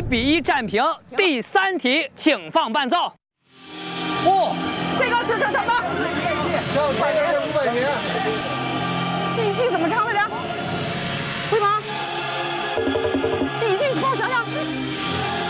1比1战平。第3题，请放伴奏。 最高职称什么？ 500元。 第一句怎么唱的？